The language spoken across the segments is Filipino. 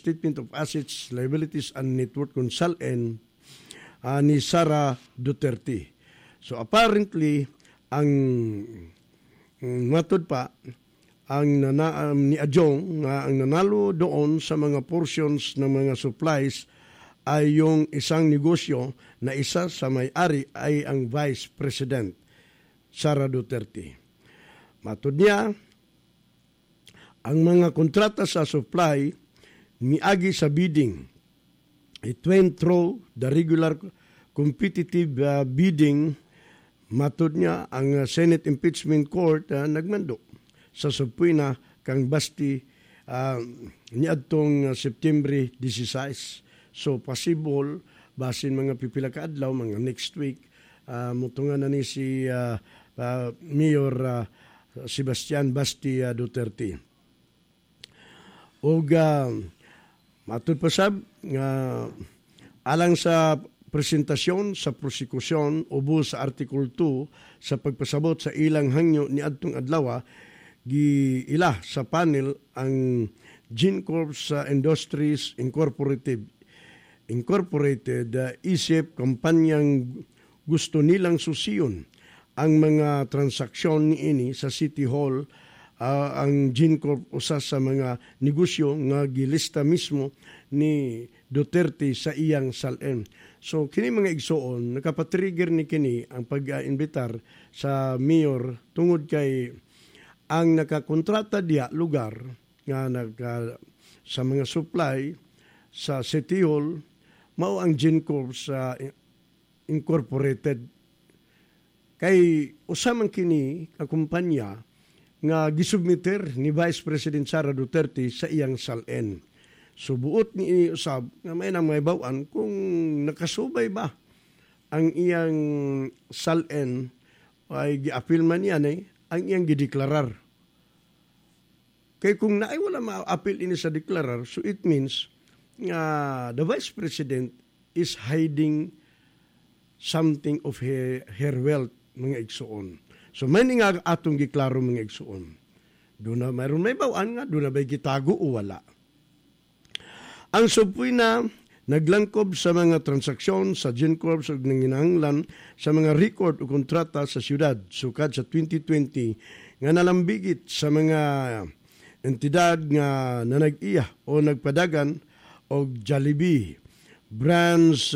Statement of Assets, Liabilities and Net Worth kung SALN ni Sara Duterte. So apparently, ang matod pa, ni Adjong nga ang nanalo doon sa mga portions ng mga supplies ay yung isang negosyo na isa sa may-ari ay ang Vice President Sara Duterte. Matod niya, ang mga kontrata sa supply miagi sa bidding. It went through the regular competitive bidding. Matod niya, ang Senate Impeachment Court nagmando sa subpoena kang basti niadtong September 16. So possible, basin mga pipila ka adlaw, mga next week, mutungan na ni si Mayor Sebastian Basti Duterte. O matod pa sab, alang sa presentasyon sa prosekusyon ubos sa Article 2 sa pagpasabot sa ilang hangyo ni adtong adlaw, giila sa panel ang GenCorp Industries Incorporated isip kampanyang gusto nilang susiyon ang mga transaksyon niini sa City Hall. Ang GenCorp usa sa mga negosyo nga gilista mismo ni Duterte sa iyang SALN. So kini mga igsoon nakapatrigger ni kini ang pag-imbitar sa mayor tungod kay ang nakakontrata diya lugar nga sa mga supply sa City Hall mao ang GenCorp Incorporated. Kay usamang kini ang kumpanya nga gisubmiter ni Vice President Sara Duterte sa iyang SALN. So buot ni usab nga may nang mahibaw-an kung nakasubay ba ang iyang SALN ay gi-appeal man yan ang iyang gideklarar. Kaya kung naay wala ma-appeal ini sa deklarar, so it means nga the Vice President is hiding something of her wealth, mga igsuon. So may nga atong giklaro mga igsuon. Doon na mayroon may bawaan nga, doon na may gitago o wala. Ang subpoena naglangkob sa mga transaksyon sa GenCorp sa nanginahanglan sa mga record o kontrata sa siyudad sukad sa 2020 nga nalambigit sa mga entidad nga nanag-iya o nagpadagan o Jollibee brands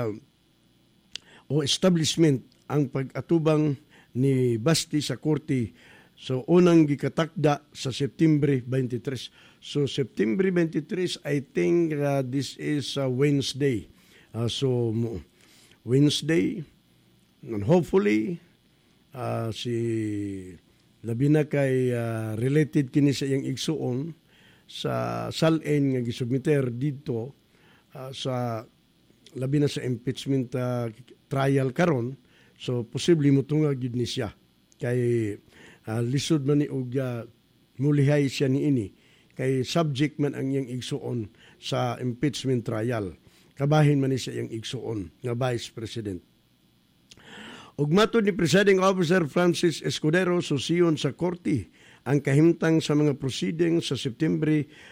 o establishment ang pag-atubang ni Basti sa korte. So unang gikatakda sa September 23. So September 23, I think this is Wednesday. So Wednesday, and hopefully si labi na kay related kini sa iyang igsuon sa SALN nga gisubmiter dito sa labi na sa impeachment trial karon. So posible motunga gid ni siya kay lisod man ni og mulihay siya niini kay subject man ang iyang igsuon sa impeachment trial. Kabahin man ni siya iyang igsuon nga Vice President. Ug matod ni Presiding Officer Francis Escudero, susiyon sa korte ang kahimtang sa mga proceedings sa September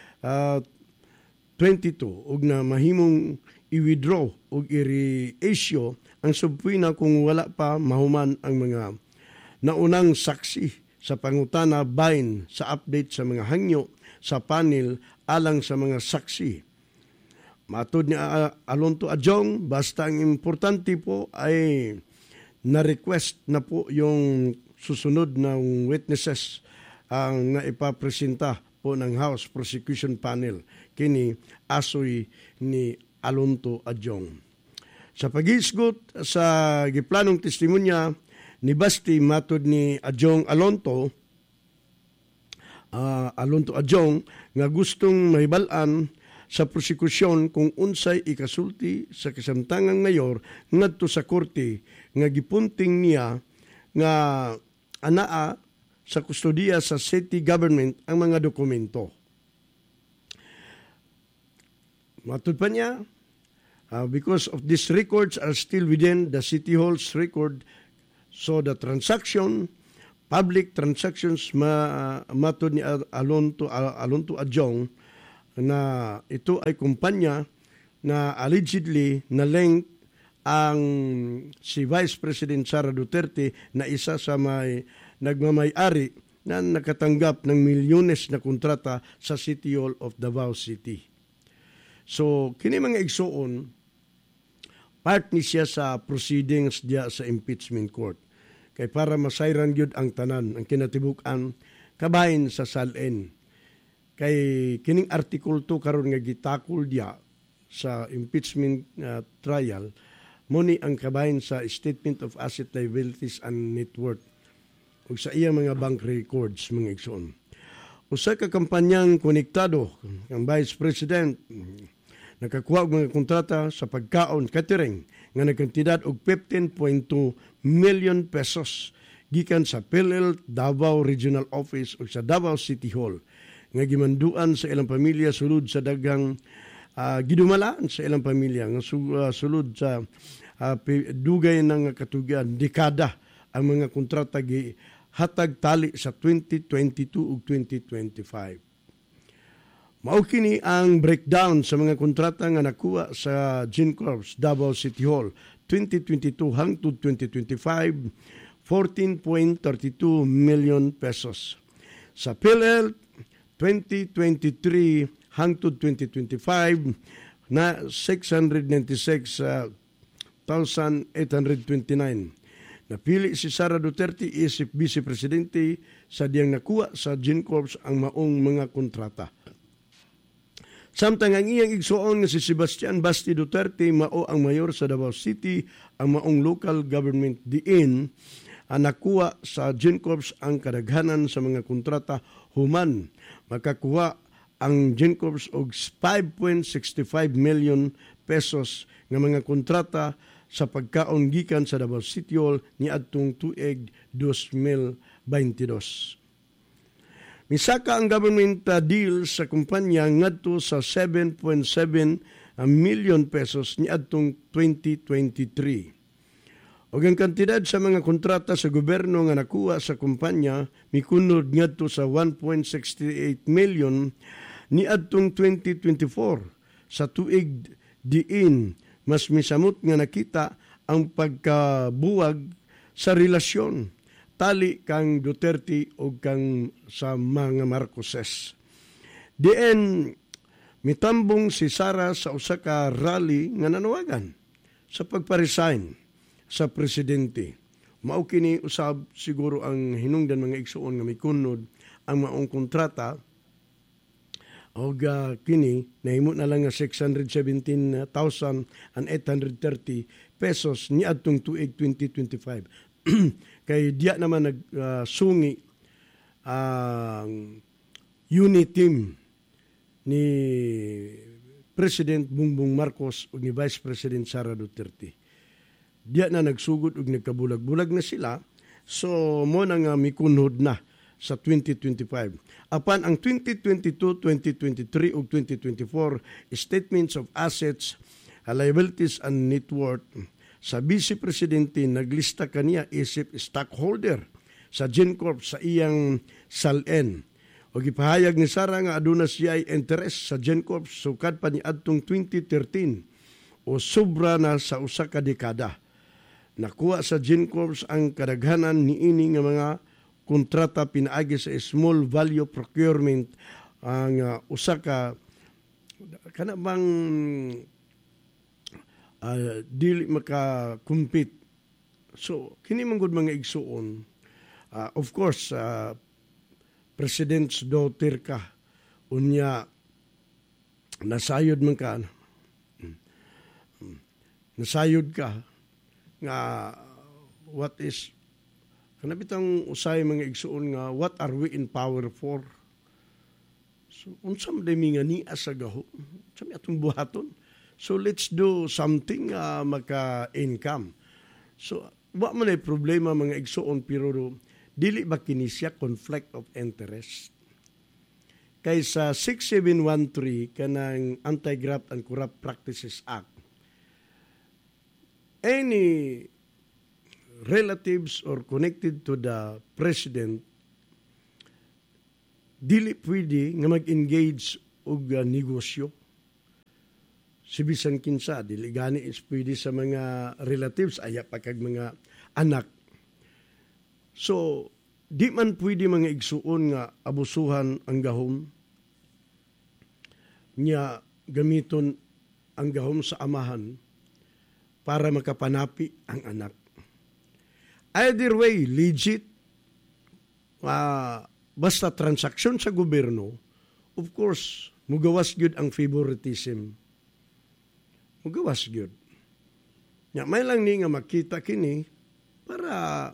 22 ug na mahimong i-withdraw ug i-reissue ang subpoena kung wala pa mahuman ang mga naunang saksi sa pangutana bahin sa update sa mga hangyo sa panel alang sa mga saksi. Matod ni Alonto Adjong, basta ang importante po ay na-request na po yung susunod ng witnesses ang naipapresenta po ng House Prosecution Panel kini asoy ni Alonto Adjong. Sa pag-iisgot sa giplanong testimonya ni Basti matod ni Adjong Alonto Adjong nga gustong mahibal-an sa prosekusyon kung unsay ikasulti sa kasamtangang mayor ngadto sa korte nga gipunting niya nga anaa sa kustodiya sa city government ang mga dokumento. Matud pa niya, because of these records are still within the City Hall's record, so the public transactions matud ni Alonto Adjong na ito ay kumpanya na allegedly na-link ang si Vice President Sara Duterte na isa sa may nagmamay-ari na nakatanggap ng milyones na kontrata sa City Hall of Davao City. So, kini mga igsuon, part ni siya sa proceedings diya sa impeachment court. Kay para masayran gyud ang tanan, ang kinatibuk-an, kabahin sa SALN. Kay kining article 2 karon nga gitakol diya sa impeachment trial, muni ang kabahin sa Statement of Asset Liabilities and Net Worth ug sa iyang mga bank records, mga igsoon. Usa ka kampanyang konektado ang Vice President nakakuha og mga kontrata sa pagkaon catering nga nagkantidad og 15.2 million pesos gikan sa PhilHealth Davao Regional Office ug sa Davao City Hall nga gimanduan sa ilang pamilya sulod sa daghang gidumalaan sa ilang pamilya nga sulod sa dugay ng katugan dekada ang mga kontrata gihatag tali sa 2022 ug 2025. Mao kini ang breakdown sa mga kontrata nga nakuha sa GenCorps Davao City Hall 2022 hangtod 2025, 14.32 million pesos. Sa PhilHealth 2023 hangtod 2025 na 696,829. Napili si Sara Duterte isip Vice Presidente sa diyang nakuha sa GenCorps ang maong mga kontrata. Samtang ang iyang igsuon nga si Sebastian Basti Duterte mao ang mayor sa Davao City, ang maong local government diin nakuha sa GenCorps ang kadaghanan sa mga kontrata human. Makakuha ang GenCorps og 5.65 million pesos nga mga kontrata sa pagkaon gikan sa Davao City Hall niadtong tuig 2022. Misaka ang government deal sa kumpanya ngadto sa 7.7 million pesos niadtong 2023. Og ang kantidad sa mga kontrata sa gobyerno nga nakuha sa kumpanya mikunod ngadto sa 1.68 million niadtong 2024. Sa tuig diin mas misamot nga nakita ang pagkabuwag sa relasyon tali kang Duterte o kang sa mga Marcoses. Diin, mitambong si Sara sa usa ka rally nga nanawagan sa pagparesign sa presidente. Mao kini usab siguro ang hinungdan mga igsuon nga mikunod ang maong kontrata o kini nahimo na lang nga 617,830 pesos niadtong tuig 2025. Kay diya naman nagsungi ang unit team ni President Bongbong Marcos ug ni Vice President Sara Duterte. Diya na nagsugod ug nagkabulag-bulag na sila, so mo na nga mikunhod na sa 2025. Apan ang 2022, 2023 ug 2024 statements of assets, liabilities and net worth sa Vice Presidente naglista kaniya isip stockholder sa GenCorp sa iyang SALN. O gipahayag ni Sara nga aduna siya ay interest sa GenCorp sukad pa ni adtong 2013 o sobra na sa usa ka dekada. Nakuha sa GenCorp ang kadaghanan niini nga mga kontrata pinaagi sa small value procurement ang usa ka kana bang dili maka-compete. So, kini man gud mga igsuon, of course, President's daughter ka, unya, nasayod man ka, nasayod ka, nga, what is, kanabitang usay mga igsuon nga, what are we in power for? So, unsam demi nga niya sa gaho, unsam atong buhaton. So let's do something maka-income. So wa man ay problema mga igsuon pero dili ba kini siya conflict of interest? Kay sa 6713 kanang Anti-Graft and Corrupt Practices Act, any relatives or connected to the president dili pwede nga mag-engage og negosyo. Si bisan kinsa dili gani is pwede sa mga relatives aya pa kag mga anak. So di man pwede mga igsuon nga abusuhan ang gahom niya gamiton ang gahom sa amahan para makapanapi ang anak. Either way, legit, basta transaksyon sa gobyerno, of course, mugawas gyud ang favoritism. Mugawas gyud. May lang ni nga makita kini para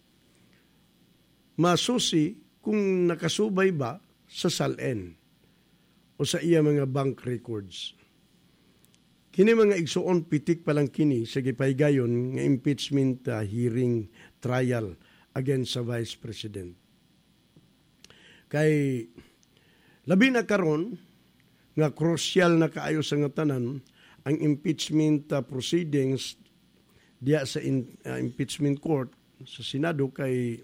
masusi kung nakasubay ba sa SALN o sa iya mga bank records. Kini mga igsuon pitik pa lang kini sa gipaygayon nga impeachment hearing trial against sa Vice President. Kay labi na karon nga crucial na kaayo sa nga tanan ang impeachment proceedings diya sa impeachment court sa Senado kay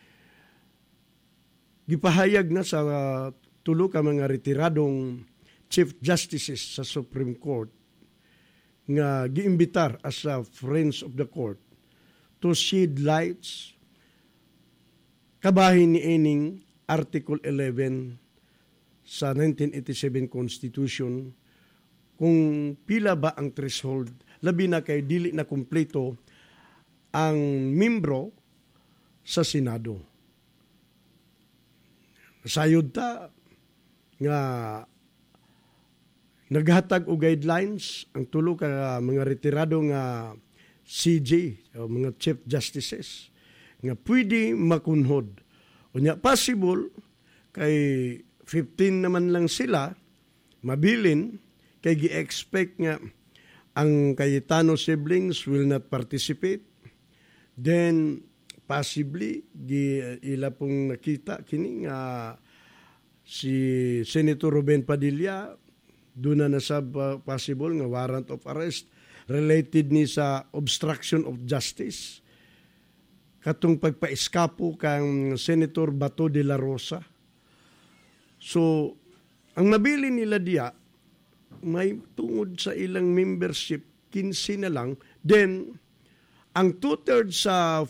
gipahayag na sa tulo ka mga retiradong Chief Justices sa Supreme Court nga giimbitar as friends of the court to shed lights kabahin ni ining Article 11 sa 1987 Constitution kung pila ba ang threshold labi na kay dili na kumpleto ang membro sa Senado. Sayod ta nga naghatag og guidelines ang tulo ka mga retirado nga CJ o mga Chief Justices nga pwede makunhod. Unya possible kay 15 naman lang sila mabilin kay gi-expect nga ang Cayetano siblings will not participate. Then possibly ila pong nakita kini nga si Senator Ruben Padilla doon na nasa possible nga warrant of arrest related ni sa obstruction of justice katong pagpa-eskapo kang Senator Bato de la Rosa. So ang mabili nila diya may tungod sa ilang membership 15 na lang, then ang 2/3 sa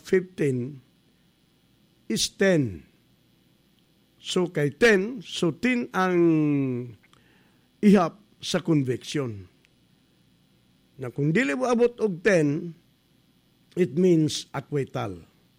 15 is 10. So kay 10, so 10 ang ihap sa conviction. Na kung dili mo abot og 10, it means acquittal.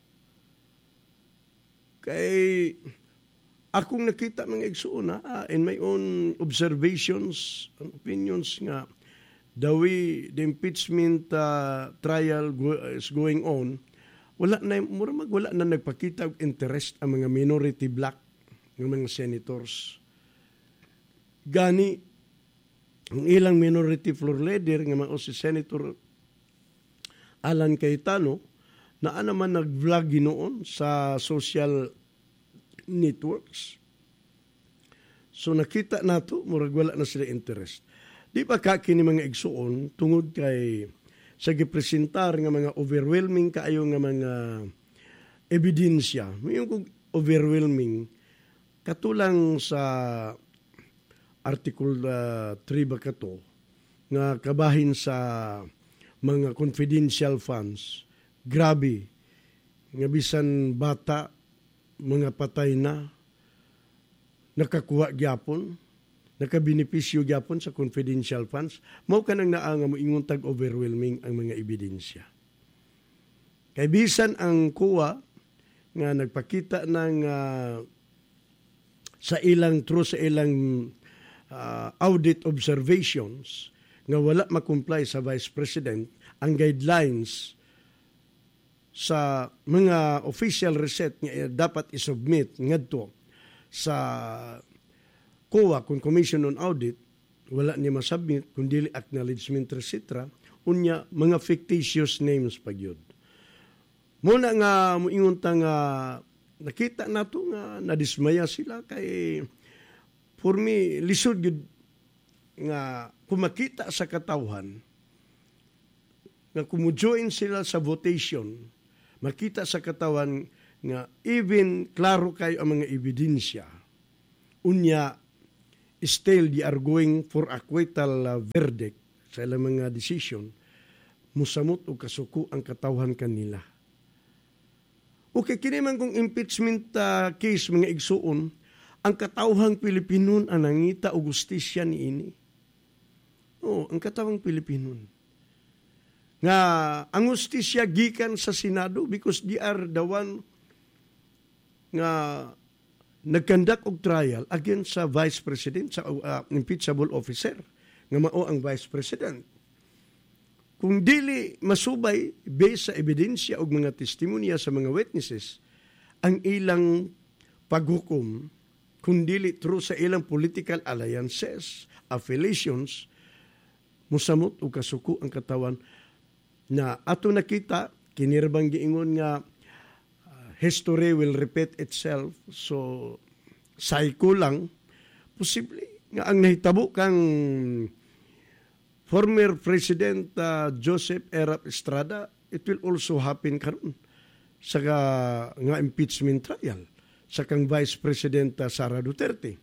Kay akong nakita mga igsuon in my own observations and opinions nga the way the impeachment trial is going on, wala na nagpakita og interest ang mga minority black ng mga senators. Gani ang ilang minority floor leader nga mao si Senator Alan Cayetano na naman nag-vlog ginoon sa social networks. So nakita nato murag wala na sila interest. Di pa ka kini mga igsuon tungod kay sa gipresentar nga mga overwhelming kaayo nga mga ebidensya. Mayong kog overwhelming katulang sa Article 3 ba kato nga kabahin sa mga confidential funds. Grabe nga bisan bata mga patay na, nakakuha gyapon, nakabenepisyo gyapon sa confidential funds, mao kanang naa nga moingon tag overwhelming ang mga ebidensya. Kay bisan ang kuha nga nagpakita ng sa ilang audit observations nga wala makomply sa Vice President ang guidelines sa mga official receipt nga dapat isubmit ngadto sa COA kung Commission on Audit, wala niya masubmit kundi acknowledgement receipt unya mga fictitious names pagyud. Muna nga moingon ta nga nakita nato nga nadismaya sila kay for me lisod gyud nga kumakita sa katawhan nga kumujoin sila sa votation, makita sa katawan nga even klaro kayo ang mga ebidensya. Unya, still they are going for acquittal verdict sa ilang mga decision, musamot o kasuko ang katawhan kanila. Okay, kini man kung impeachment case mga igsuon, ang katawhang Pilipinon ang nangita o justisya ni ini. Ang katawhang Pilipinon. Nga ang justisya gikan sa Senado because they are the one nga nagkandak og trial against sa Vice President, sa impeachable officer, nga mao ang Vice President. Kung dili masubay based sa ebidensya o mga testimonya sa mga witnesses, ang ilang paghukom, kung dili through sa ilang political alliances, affiliations, musamot o kasuko ang katawan na ato nakita, kinirbang giingon nga history will repeat itself. So, psycho lang, posible nga ang nahitabo kang former President Joseph Erap Estrada, it will also happen karon sa nga impeachment trial sa kang Vice President Sara Duterte.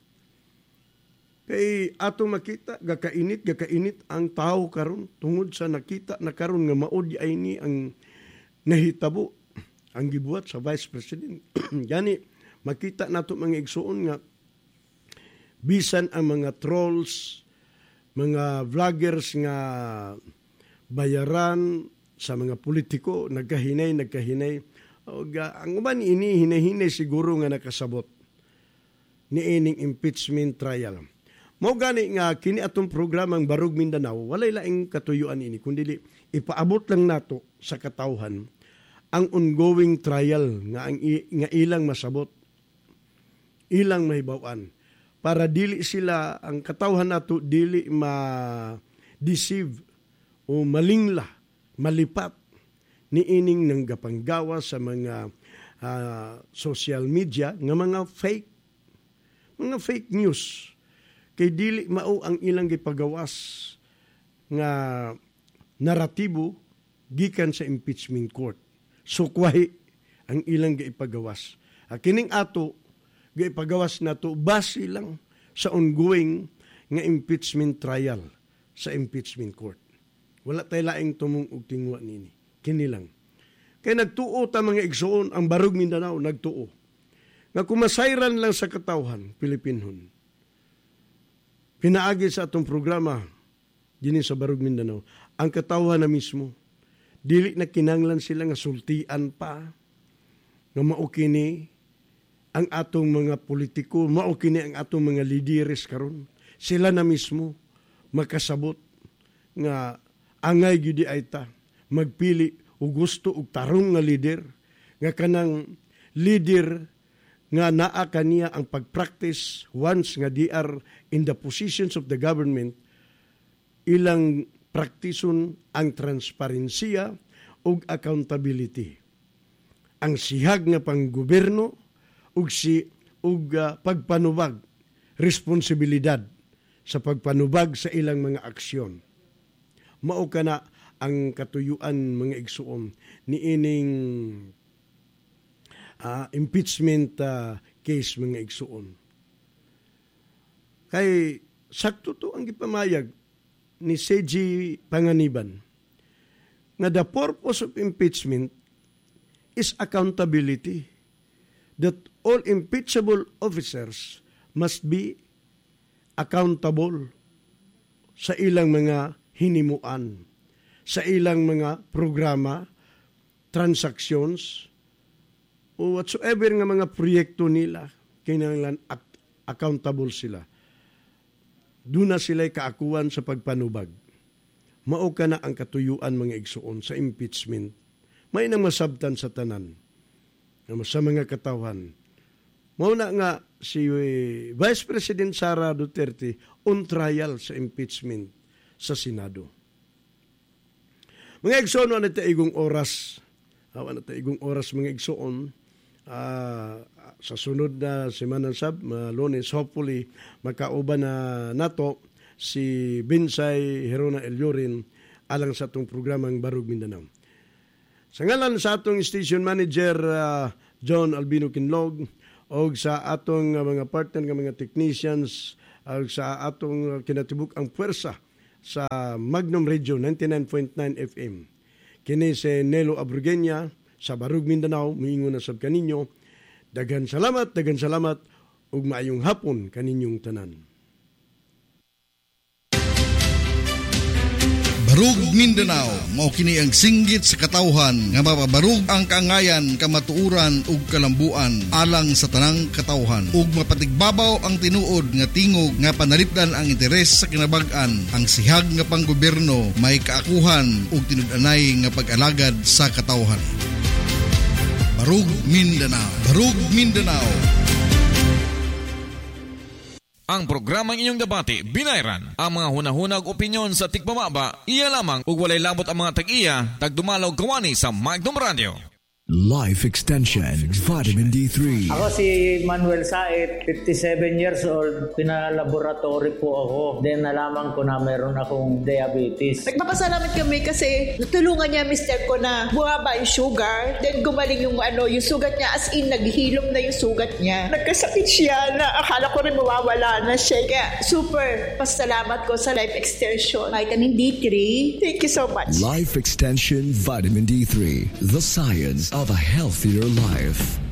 Kay ato makita, gakainit ang tao karon tungod sa nakita na karon nga maod ay ni ang nahitabo ang gibuhat sa Vice President. Gani, makita nato mga igsuon nga bisan ang mga trolls, mga vloggers nga bayaran sa mga politiko, nagkahinay. Ang uban ini, hinay siguro nga nakasabot ni ining impeachment trial. Mao gani nga kini atong programang Barug Mindanao, walay laing katuyuan ini, kundi ipaabot lang nato sa katawhan ang ongoing trial nga ilang masabot, ilang mahibawan, para dili sila, ang katawhan nato dili ma-deceive o malingla, malipat ni ining nang gapanggawa sa mga social media nga mga fake news. Kay dili mao ang ilang gipagawas nga naratibo gikan sa impeachment court. Sukway ang ilang gaipagawas. Kining ato gaipagawas nato base lang sa ongoing nga impeachment trial sa impeachment court. Wala tay laing tumong og tingwa nini. Kini lang. Kay nagtuo ta mga igsoon, ang Barug Mindanao nagtuo. Nga kumasayran lang sa katawhan Pilipinhon. Pinaagi sa atong programa dinhi sa Barug Mindanao, ang katawhan na mismo. Dili na kinanglan sila nga sultian pa, nga maukini ang atong mga politiko, maukini ang atong mga lideres karon. Sila na mismo makasabot nga angay gyud ay ta magpili o gusto og tarong nga leader, nga kanang leader nga naa kaniya ang pagpractice once nga di are in the positions of the government, ilang praktison ang transparensiya ug accountability. Ang sihag nga panggobyerno ug pagpanubag, responsibilidad sa pagpanubag sa ilang mga aksyon. Mao kana ang katuyuan mga igsuon ni ining impeachment case mga igsuon. Kay sakto to ang gipamayag ni C.G. Panganiban na the purpose of impeachment is accountability, that all impeachable officers must be accountable sa ilang mga hinimuan, sa ilang mga programa, transactions, o whatsoever nga mga proyekto nila, kinahanglan accountable sila. Doon na sila'y kaakuan sa pagpanubag. Mao ka na ang katuyuan mga igsuon sa impeachment. May nang masabtan sa tanan, sa mga katawhan. Mao na nga si Vice President Sara Duterte on trial sa impeachment sa Senado. Mga igsoon, wala na igong oras. Mga igsoon. Sa sunod na semana sab, Lunes, hopefully, makauban na nato si Binsay Herona Elyorin alang sa itong programang Barug Mindanao. Sa ngalan sa atong station manager, John Albino Kinlog, o sa atong mga partner, mga technicians, sa atong kinatibuk ang puwersa sa Magnum Radio 99.9 FM. Kini si Nelo Abrugenia sa Barug, Mindanao, miingon na sab kaninyo. Daghan salamat ug maayong hapon kaninyong tanan. Barug Mindanao, mao kini ang singgit sa katawhan nga mapabarug ang kaangayan, kamatuuran ug kalambuan alang sa tanang katawhan ug mapatigbabaw ang tinuod nga tingog nga panalipdan ang interes sa kinabag-an. Ang sihag nga panggobyerno may kaakuhan ug tinud-anay nga pag-alagad sa katawhan. Barug Mindanao, Barug Mindanao. Ang programang inyong debate, binayran. Ang mga hunahunag opinyon sa tigpamaba, iya lamang ug walay labot ang mga tag-iya, tagdumalaw gawani sa Magnum Radio. Life Extension Vitamin D3. Ako si Manuel Saet, 57 years old. Pinalaboratory po ako. Then nalaman ko na meron akong diabetes. Nagpapasalamat kami kasi natulungan niya mister ko na bumaba yung sugar. Then gumaling yung sugat niya, as in naghihilom na yung sugat niya. Nagkasakit siya na akala ko rin mawawala na siya. Kaya super pasalamat ko sa Life Extension Vitamin D3. Thank you so much. Life Extension Vitamin D3. The science of a healthier life.